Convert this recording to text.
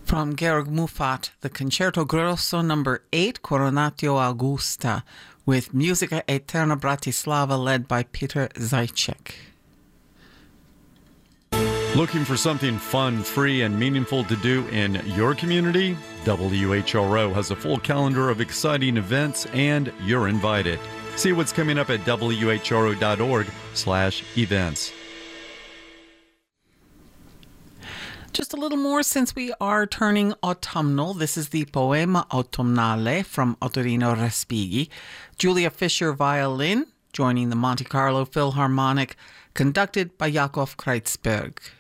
From Georg Muffat, the Concerto Grosso No. 8, Coronatio Augusta, with Musica Eterna Bratislava led by Peter Zajcek. Looking for something fun, free, and meaningful to do in your community? WHRO has a full calendar of exciting events, and you're invited. See what's coming up at whro.org/events. Just a little more since we are turning autumnal. This is the Poema Autumnale from Ottorino Respighi. Julia Fischer violin, joining the Monte Carlo Philharmonic, conducted by Yakov Kreitzberg.